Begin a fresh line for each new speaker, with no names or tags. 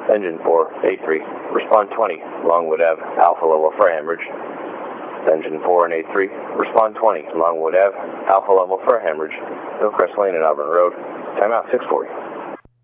Engine 4, 83, respond 20, Longwood Ave, Alpha level for hemorrhage. Engine 4 and 83, respond 20, Longwood Ave, Alpha level for hemorrhage, Hillcrest Lane and Auburn Road, timeout 640.